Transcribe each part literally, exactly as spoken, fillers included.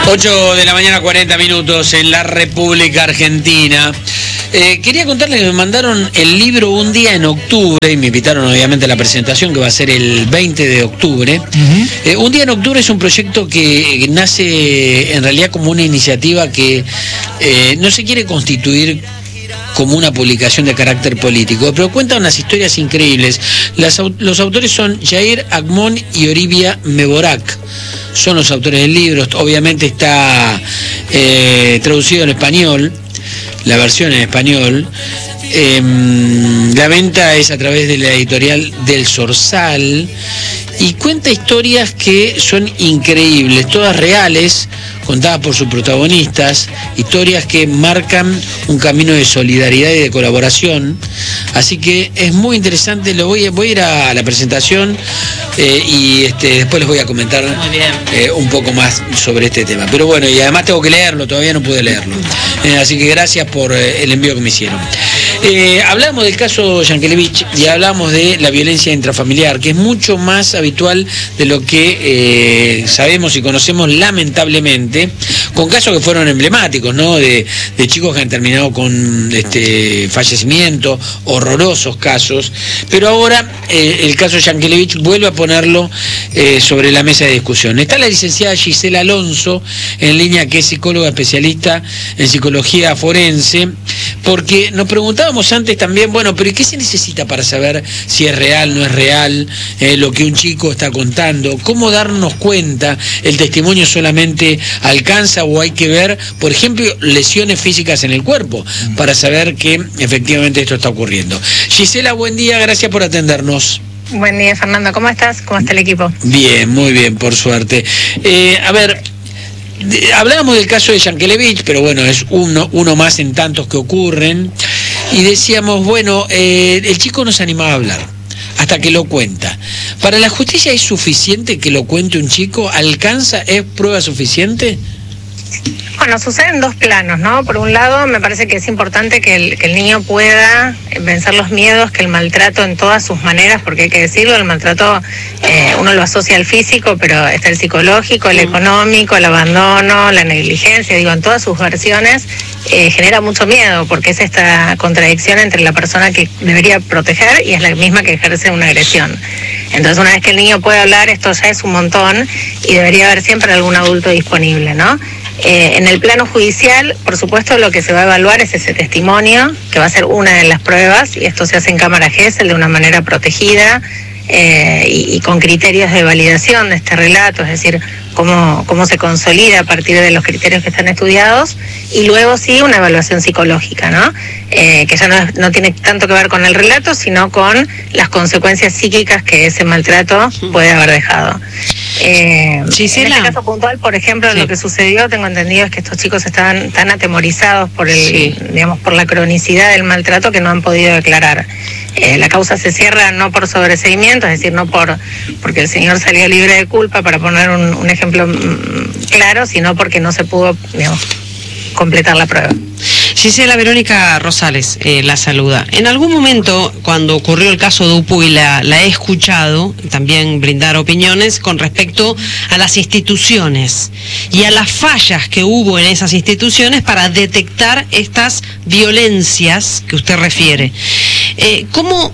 ocho de la mañana, cuarenta minutos en la República Argentina. Eh, quería contarles que me mandaron el libro Un Día en Octubre y me invitaron obviamente a la presentación que va a ser el veinte de octubre. Uh-huh. eh, Un Día en Octubre es un proyecto que nace en realidad como una iniciativa que eh, no se quiere constituir como una publicación de carácter político, pero cuenta unas historias increíbles. Las, los autores son Yair Agmón y Oribia Mevorak. Son los autores del libro. Obviamente está eh, traducido en español, la versión en español. Eh, la venta es a través de la editorial del Zorzal y cuenta historias que son increíbles, todas reales, contadas por sus protagonistas, historias que marcan un camino de solidaridad y de colaboración. Así que es muy interesante. Lo voy a, voy a ir a la presentación eh, y este, después les voy a comentar eh, un poco más sobre este tema. Pero bueno, y además tengo que leerlo, todavía no pude leerlo. Eh, así que gracias por eh, el envío que me hicieron. Eh, hablamos del caso Yankelevich y hablamos de la violencia intrafamiliar, que es mucho más habitual de lo que eh, sabemos y conocemos, lamentablemente, con casos que fueron emblemáticos, ¿no? De, de chicos que han terminado con este fallecimiento, horrorosos casos, pero ahora eh, el caso Yankelevich vuelve a ponerlo eh, sobre la mesa de discusión. Está la licenciada Gisela Alonso en línea, que es psicóloga especialista en psicología forense, porque nos preguntábamos antes también, bueno, pero ¿qué se necesita para saber si es real, no es real, eh, lo que un chico está contando? ¿Cómo darnos cuenta? ¿El testimonio solamente alcanza o hay que ver, por ejemplo, lesiones físicas en el cuerpo para saber que efectivamente esto está ocurriendo? Gisela, buen día, gracias por atendernos. Buen día, Fernando, ¿cómo estás? ¿Cómo está el equipo? Bien, muy bien, por suerte. Eh, a ver... De, hablábamos del caso de Yankelevich, pero bueno, es uno, uno más en tantos que ocurren, y decíamos, bueno, eh, el chico no se animaba a hablar, hasta que lo cuenta. ¿Para la justicia es suficiente que lo cuente un chico? ¿Alcanza? ¿Es prueba suficiente? Bueno, sucede en dos planos, ¿no? Por un lado, me parece que es importante que el, que el niño pueda vencer los miedos, que el maltrato en todas sus maneras, porque hay que decirlo, el maltrato eh, uno lo asocia al físico, pero está el psicológico, el económico, el abandono, la negligencia, digo, en todas sus versiones eh, genera mucho miedo, porque es esta contradicción entre la persona que debería proteger y es la misma que ejerce una agresión. Entonces, una vez que el niño puede hablar, esto ya es un montón y debería haber siempre algún adulto disponible, ¿no? Eh, en el plano judicial, por supuesto, lo que se va a evaluar es ese testimonio, que va a ser una de las pruebas, y esto se hace en cámara Gesell de una manera protegida eh, y, y con criterios de validación de este relato, es decir, cómo, cómo se consolida a partir de los criterios que están estudiados, y luego sí una evaluación psicológica, ¿no? Eh, que ya no, no tiene tanto que ver con el relato, sino con las consecuencias psíquicas que ese maltrato puede haber dejado. Eh, en este caso puntual, por ejemplo, sí. Lo que sucedió, tengo entendido, es que estos chicos estaban tan atemorizados por el, sí. digamos, por la cronicidad del maltrato que no han podido declarar. Eh, la causa se cierra no por sobreseimiento, es decir, no por porque el señor salió libre de culpa, para poner un, un ejemplo mmm, claro, sino porque no se pudo, digamos, completar la prueba. Gisela, Verónica Rosales eh, la saluda. En algún momento, cuando ocurrió el caso de Upuy, la, la he escuchado también brindar opiniones con respecto a las instituciones y a las fallas que hubo en esas instituciones para detectar estas violencias que usted refiere. Eh, ¿Cómo...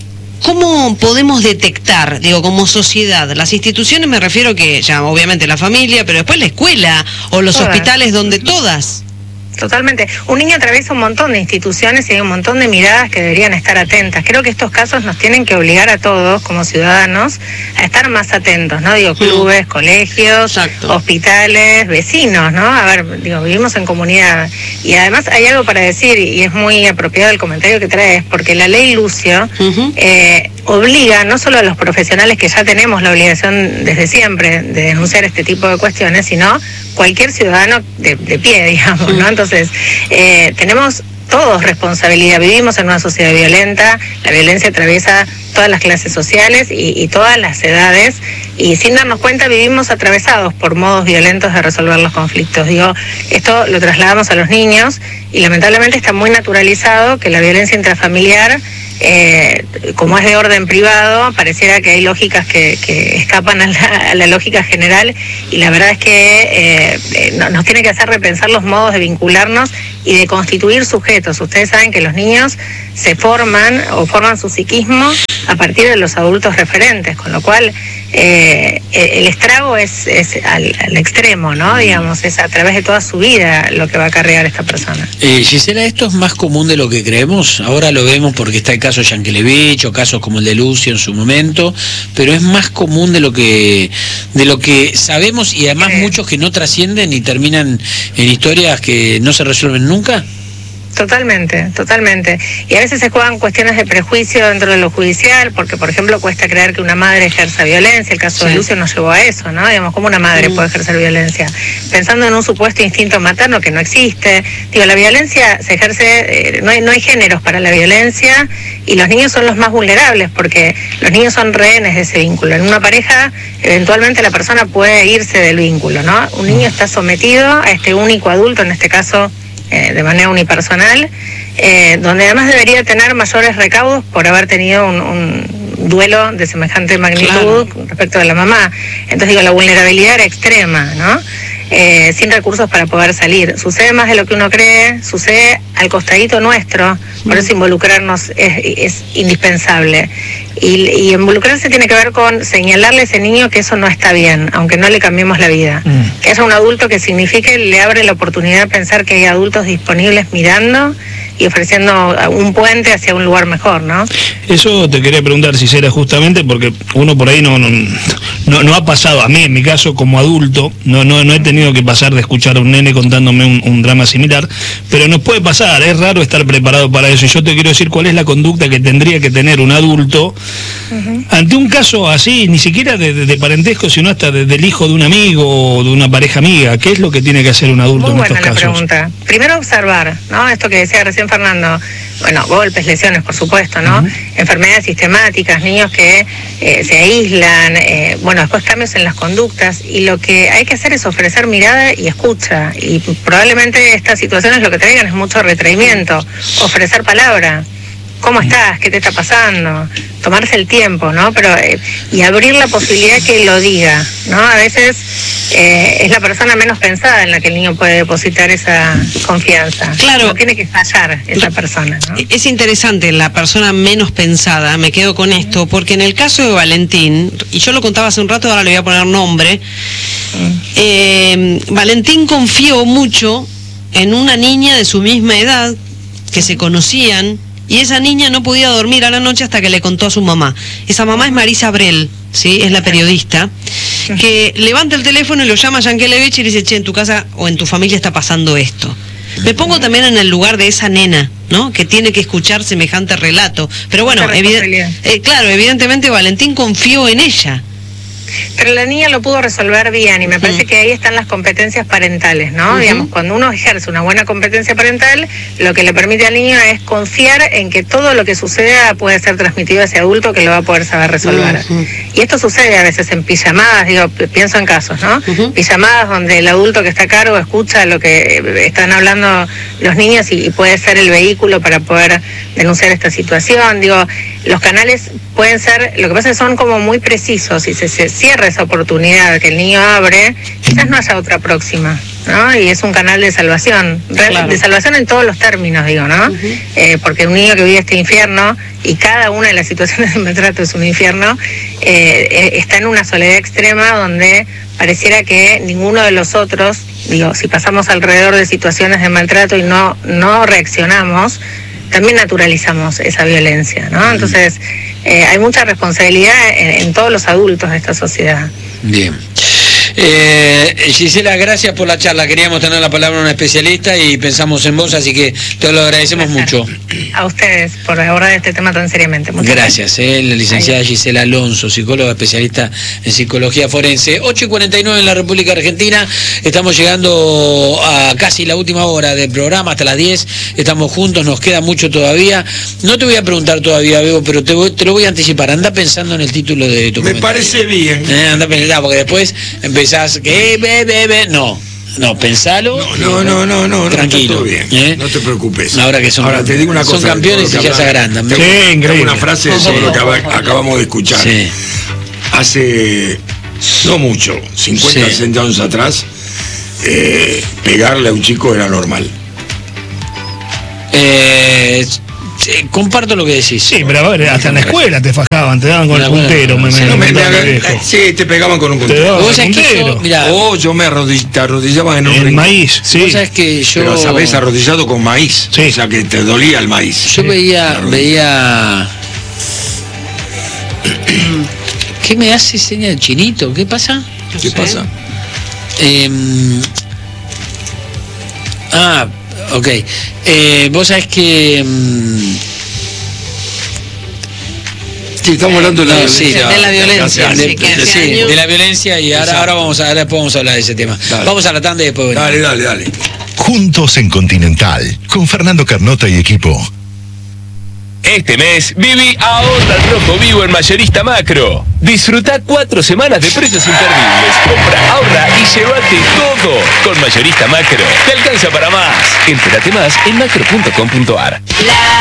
¿Cómo podemos detectar, digo, como sociedad? Las instituciones, me refiero que ya obviamente la familia, pero después la escuela o los todas. Hospitales, donde todas. Totalmente. Un niño atraviesa un montón de instituciones y hay un montón de miradas que deberían estar atentas. Creo que estos casos nos tienen que obligar a todos, como ciudadanos, a estar más atentos, ¿no? Digo, clubes, mm. colegios, Exacto. hospitales, vecinos, ¿no? A ver, digo, vivimos en comunidad. Y además hay algo para decir, y es muy apropiado el comentario que traes, porque la ley Lucio uh-huh. eh, obliga no solo a los profesionales, que ya tenemos la obligación desde siempre de denunciar este tipo de cuestiones, sino cualquier ciudadano de, de pie, digamos, ¿no? Entonces, eh, tenemos todos responsabilidad. Vivimos en una sociedad violenta, la violencia atraviesa todas las clases sociales y, y todas las edades, y sin darnos cuenta vivimos atravesados por modos violentos de resolver los conflictos. Digo, esto lo trasladamos a los niños y lamentablemente está muy naturalizado que la violencia intrafamiliar, eh, como es de orden privado, pareciera que hay lógicas que, que escapan a la, a la lógica general, y la verdad es que eh, nos tiene que hacer repensar los modos de vincularnos y de constituir sujetos. Ustedes saben que los niños se forman o forman su psiquismo a partir de los adultos referentes, con lo cual eh, el estrago es, es al, al extremo, ¿no? Digamos, es a través de toda su vida lo que va a acarrear esta persona. Eh, Gisela, ¿esto es más común de lo que creemos? Ahora lo vemos porque está el caso Yankelevich o casos como el de Lucio en su momento, pero es más común de lo que de lo que sabemos, y además eh. muchos que no trascienden y terminan en historias que no se resuelven nunca. Totalmente, totalmente. Y a veces se juegan cuestiones de prejuicio dentro de lo judicial, porque, por ejemplo, cuesta creer que una madre ejerza violencia. El caso sí. de Lucio nos llevó a eso, ¿no? Digamos, ¿cómo una madre mm. puede ejercer violencia? Pensando en un supuesto instinto materno que no existe. Digo, la violencia se ejerce, eh, no hay, no hay géneros para la violencia, y los niños son los más vulnerables, porque los niños son rehenes de ese vínculo. En una pareja, eventualmente la persona puede irse del vínculo, ¿no? Un niño está sometido a este único adulto, en este caso, de manera unipersonal, eh, donde además debería tener mayores recaudos por haber tenido un, un duelo de semejante magnitud claro. respecto de la mamá. Entonces digo, la vulnerabilidad era extrema, ¿no? Eh, sin recursos para poder salir. Sucede más de lo que uno cree, sucede al costadito nuestro, por eso involucrarnos es, es indispensable. Y, y involucrarse tiene que ver con señalarle a ese niño que eso no está bien, aunque no le cambiemos la vida. Mm. Que haya un adulto que signifique, le abre la oportunidad de pensar que hay adultos disponibles mirando y ofreciendo un puente hacia un lugar mejor, ¿no? Eso te quería preguntar, Gisela, justamente porque uno por ahí no no, no, no ha pasado, a mí en mi caso como adulto, no no no he tenido que pasar de escuchar a un nene contándome un, un drama similar, pero nos puede pasar, es raro estar preparado para eso. Y yo te quiero decir cuál es la conducta que tendría que tener un adulto uh-huh. ante un caso así, ni siquiera de, de, de parentesco, sino hasta de, del hijo de un amigo o de una pareja amiga. ¿Qué es lo que tiene que hacer un adulto Muy en estos buena la casos? Pregunta. Primero observar, ¿no? Esto que decía recién Fernando, bueno, golpes, lesiones, por supuesto, ¿no? Uh-huh. Enfermedades sistemáticas, niños que eh, se aíslan, eh, bueno, después cambios en las conductas, y lo que hay que hacer es ofrecer mirada y escucha, y probablemente estas situaciones lo que traigan es mucho retraimiento, ofrecer palabra. ¿Cómo estás? ¿Qué te está pasando? Tomarse el tiempo, ¿no? Pero eh, y abrir la posibilidad que lo diga, ¿no? A veces eh, es la persona menos pensada en la que el niño puede depositar esa confianza. Claro. No tiene que fallar esa persona, ¿no? Es interesante, la persona menos pensada, me quedo con esto, porque en el caso de Valentín, y yo lo contaba hace un rato, ahora le voy a poner nombre, mm. eh, Valentín confió mucho en una niña de su misma edad, que se conocían, y esa niña no podía dormir a la noche hasta que le contó a su mamá. Esa mamá es Marisa Abrel, ¿sí? Es la periodista, que levanta el teléfono y lo llama a Yankelevich y le dice, che, en tu casa o en tu familia está pasando esto. Me pongo también en el lugar de esa nena, ¿no? Que tiene que escuchar semejante relato. Pero bueno, eviden- eh, claro, evidentemente Valentín confió en ella. Pero la niña lo pudo resolver bien, y me parece que ahí están las competencias parentales, ¿no? Uh-huh. Digamos, cuando uno ejerce una buena competencia parental, lo que le permite al niño es confiar en que todo lo que suceda puede ser transmitido a ese adulto que lo va a poder saber resolver. Uh-huh. Y esto sucede a veces en pijamadas, digo, pienso en casos, ¿no? Uh-huh. Pijamadas donde el adulto que está a cargo escucha lo que están hablando los niños y, y puede ser el vehículo para poder denunciar esta situación. Digo, los canales pueden ser, lo que pasa es que son como muy precisos, y se, se cierra esa oportunidad que el niño abre, quizás no haya otra próxima, ¿no? Y es un canal de salvación, claro. de salvación en todos los términos, digo, ¿no? Uh-huh. Eh, porque un niño que vive este infierno, y cada una de las situaciones de maltrato es un infierno, eh, está en una soledad extrema donde pareciera que ninguno de los otros, digo, si pasamos alrededor de situaciones de maltrato y no, no reaccionamos, también naturalizamos esa violencia, ¿no? Entonces, eh, hay mucha responsabilidad en, en todos los adultos de esta sociedad. Bien. Eh, Gisela, gracias por la charla. Queríamos tener la palabra de una especialista y pensamos en vos, así que te lo agradecemos mucho. A ustedes por abordar este tema tan seriamente. Muchas gracias, eh, la licenciada Adiós. Gisela Alonso, psicóloga especialista en psicología forense. ocho y cuarenta y nueve en la República Argentina. Estamos llegando a casi la última hora del programa, hasta las diez. Estamos juntos, nos queda mucho todavía. No te voy a preguntar todavía, Bebo, pero te, voy, te lo voy a anticipar. Anda pensando en el título de tu Me comentario. parece bien. Eh, anda pensando, porque después empezás que be, be, be. No, no, pensalo. No, no, no, no, no, tranquilo. está todo bien. ¿eh? No te preocupes. Ahora que son, Ahora te digo una son cosa. campeones de todo y lo ya que se hablan. agrandan. Tengo- Sí, tengo increíble. una frase sobre lo que aba- acabamos de escuchar. Sí. Hace no mucho, cincuenta, Sí. sesenta años atrás, eh, pegarle a un chico era normal. Eh, sí, comparto lo que decís. Sí, pero a ver, hasta en la escuela te fajaban, te daban con el Bueno, puntero, me, sí. me, No, me- me me contaba mi haga- viejo. sí, te pegaban con un Te puntero. daban Vos sabés que yo, puntero. mirá, O yo me arrodill- te arrodillaba en un El rincón. maíz, sí. vos sabés que yo, Pero sabés, arrodillado con maíz. Sí. O sea que te dolía el maíz. yo veía, veía. ¿Qué me hace seña el chinito? ¿Qué pasa? ¿Qué pasa? Eh, ah, ok. Eh, vos sabés que. mm, Sí, estamos hablando de la No, sí, violencia. de la violencia, hace años. sí, que hace sí, años- de la violencia y ahora, Exacto. ahora vamos a ahora después vamos a hablar de ese tema. Dale. Vamos a la tanda y después venimos. Dale, dale, dale. Juntos en Continental, con Fernando Carnota y equipo. Este mes, viví Ahorra al Rojo Vivo en Mayorista Macro. Disfruta cuatro semanas de precios imperdibles. Compra, ahorra y llévate todo. Con Mayorista Macro. Te alcanza para más. Entérate más en macro punto com punto ar. La